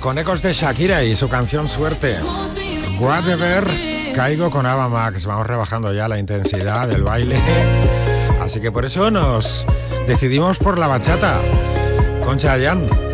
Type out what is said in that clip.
con ecos de Shakira y su canción Suerte. Whatever, caigo con Ava Max. Vamos rebajando ya la intensidad del baile. Así que por eso nos decidimos por la bachata con Chayanne.